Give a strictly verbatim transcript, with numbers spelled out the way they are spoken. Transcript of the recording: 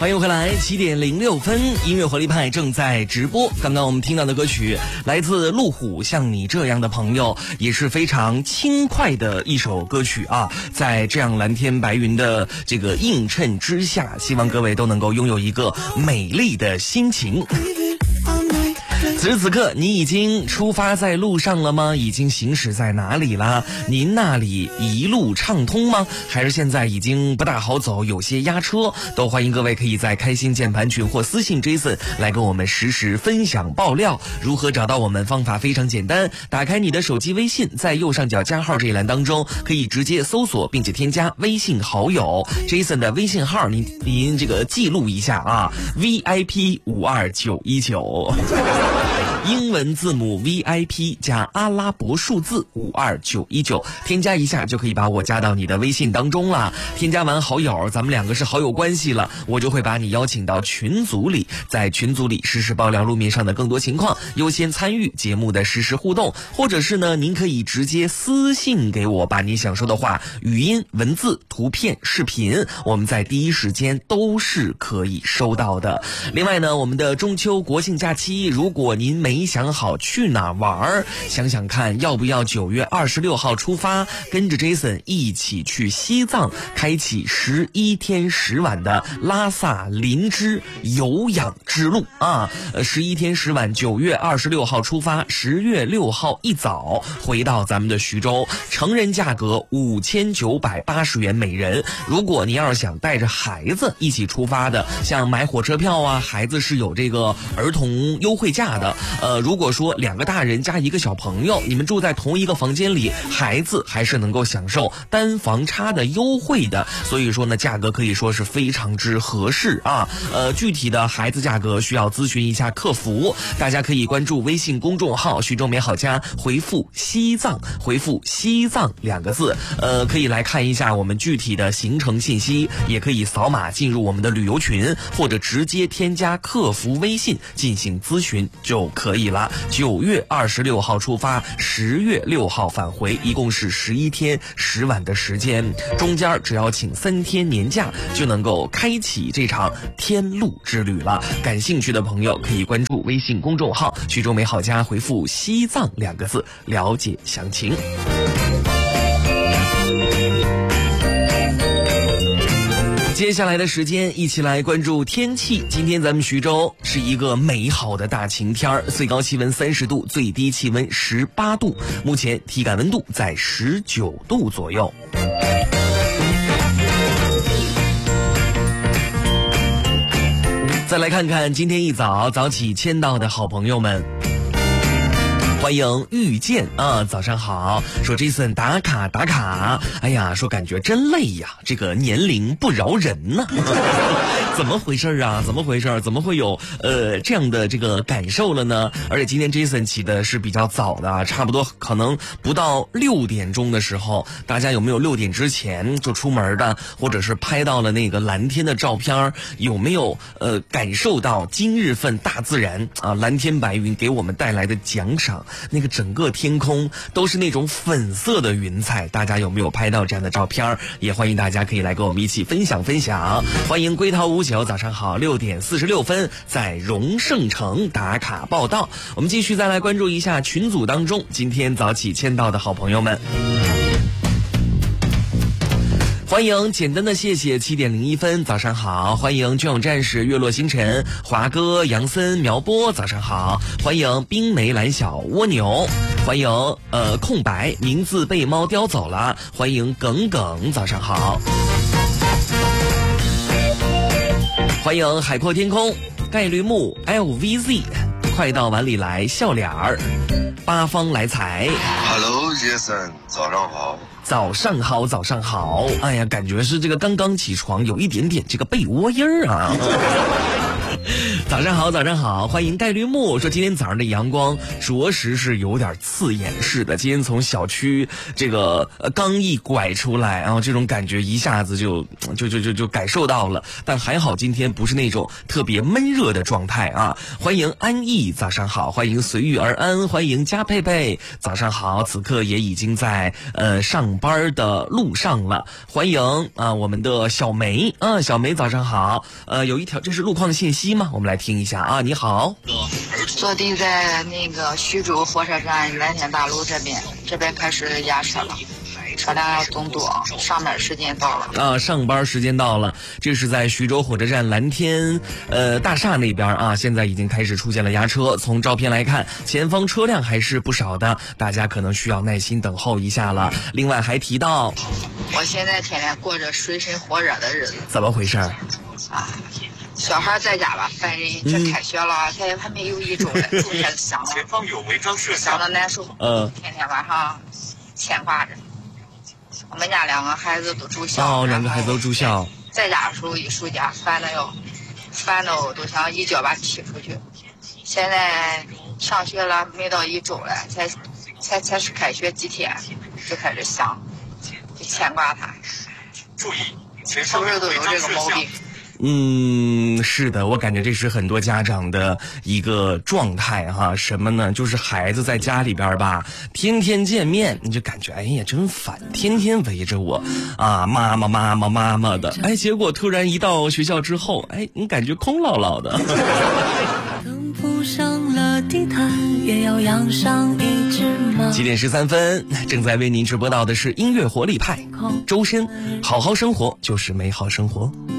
欢迎回来，七点零六分，音乐活力派正在直播。刚刚我们听到的歌曲来自路虎，像你这样的朋友，也是非常轻快的一首歌曲啊。在这样蓝天白云的这个映衬之下，希望各位都能够拥有一个美丽的心情。此时此刻，你已经出发在路上了吗？已经行驶在哪里啦？您那里一路畅通吗？还是现在已经不大好走，有些压车？都欢迎各位可以在开心键盘群或私信 Jason 来跟我们实时分享爆料。如何找到我们？方法非常简单，打开你的手机微信，在右上角加号这一栏当中，可以直接搜索并且添加微信好友 Jason 的微信号，您您这个记录一下啊 ，V I P 五二九一九。英文字母 V I P 加阿拉伯数字五二九一九，添加一下就可以把我加到你的微信当中了。添加完好友，咱们两个是好友关系了，我就会把你邀请到群组里，在群组里实时爆料路面上的更多情况，优先参与节目的实时互动，或者是呢，您可以直接私信给我，把你想说的话，语音、文字、图片、视频，我们在第一时间都是可以收到的。另外呢，我们的中秋国庆假期，如果您没没想好去哪玩，想想看要不要九月二十六号出发，跟着 Jason 一起去西藏，开启十一天十晚的拉萨林芝有氧之路啊！呃，十一天十晚，九月二十六号出发，十月六号一早回到咱们的徐州，成人价格五千九百八十元每人。如果您要是想带着孩子一起出发的，像买火车票啊，孩子是有这个儿童优惠价的。呃，如果说两个大人加一个小朋友，你们住在同一个房间里，孩子还是能够享受单房差的优惠的，所以说呢，价格可以说是非常之合适啊。呃，具体的孩子价格需要咨询一下客服，大家可以关注微信公众号徐州美好家，回复西藏，回复西藏两个字，呃，可以来看一下我们具体的行程信息，也可以扫码进入我们的旅游群，或者直接添加客服微信进行咨询就可以了。九月二十六号出发，十月六号返回，一共是十一天十晚的时间，中间只要请三天年假就能够开启这场天路之旅了。感兴趣的朋友可以关注微信公众号徐州美好家，回复西藏两个字了解详情。接下来的时间一起来关注天气。今天咱们徐州是一个美好的大晴天，最高气温三十度，最低气温十八度，目前体感温度在十九度左右。再来看看今天一早早起签到的好朋友们，欢迎遇见啊，早上好。说 Jason 打卡打卡，哎呀，说感觉真累呀，这个年龄不饶人呢。怎么回事啊？怎么回事？怎么会有呃这样的这个感受了呢？而且今天 Jason 起的是比较早的，差不多可能不到六点钟的时候，大家有没有六点之前就出门的，或者是拍到了那个蓝天的照片？有没有呃感受到今日份大自然啊蓝天白云给我们带来的奖赏？那个整个天空都是那种粉色的云彩，大家有没有拍到这样的照片？也欢迎大家可以来跟我们一起分享分享。欢迎归涛无九，早上好，六点四十六分在荣盛城打卡报道。我们继续再来关注一下群组当中今天早起签到的好朋友们。欢迎简单的谢谢七点零一分，早上好。欢迎军勇战士月落星辰，华哥杨森苗波，早上好。欢迎冰梅蓝小蜗牛，欢迎呃空白名字被猫叼走了，欢迎耿耿，早上好。欢迎海阔天空概率木 L V Z， 快到碗里来笑脸儿，八方来财。 Hello Jason， 早上好。 早上好，早上好。哎呀，感觉是这个刚刚起床，有一点点这个被窝音儿啊。 早上好，早上好，欢迎概率木说今天早上的阳光着实是有点刺眼似的。今天从小区这个呃刚一拐出来，然后这种感觉一下子就就就就就感受到了。但还好今天不是那种特别闷热的状态啊。欢迎安逸，早上好，欢迎随遇而安，欢迎加佩佩，早上好，此刻也已经在呃上班的路上了。欢迎啊我们的小梅啊，小梅早上好。呃有一条这是路况信息吗？我们来听一下啊。你好， 坐地在那个徐州火车站蓝天大路这边，这边开始压车了，车辆增多，上班时间到了啊，上班时间到了。这是在徐州火车站蓝天呃大厦那边啊，现在已经开始出现了压车。从照片来看，前方车辆还是不少的，大家可能需要耐心等候一下了。另外还提到， 我现在天天过着水深火热的日子。 怎么回事啊？ 小孩在家吧，反正这开学了，他也还没有一周了，就开始想了，想的难受， 嗯， 天天晚上牵挂着。我们家两个孩子都住校， 哦，两个孩子都住校， 在家的时候一暑假烦的哟，烦的我都想一脚把踢出去。现在上学了没到一周了，才才才是开学几天，就开始想，就牵挂他。注意，是不是都有这个毛病？ 嗯，是的，我感觉这是很多家长的一个状态哈。什么呢？就是孩子在家里边吧，天天见面，你就感觉哎呀真烦，天天围着我啊，妈妈妈妈妈妈的。哎，结果突然一到学校之后，哎，你感觉空落落的。 等铺上了地毯，也要养上一只猫。 七点十三分，正在为您直播到的是音乐活力派，周深，好好生活就是美好生活。